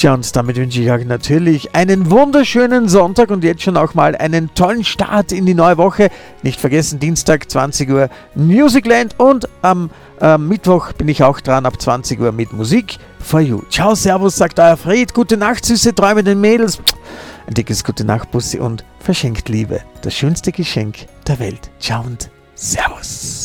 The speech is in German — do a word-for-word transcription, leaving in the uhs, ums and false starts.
Tja, und damit wünsche ich euch natürlich einen wunderschönen Sonntag und jetzt schon auch mal einen tollen Start in die neue Woche. Nicht vergessen, Dienstag zwanzig Uhr Musicland und am äh, Mittwoch bin ich auch dran ab zwanzig Uhr mit Musik for You. Ciao, servus, sagt euer Fred. Gute Nacht, süße Träume den Mädels. Ein dickes Gute Nacht, Bussi und verschenkt Liebe. Das schönste Geschenk der Welt. Ciao und servus.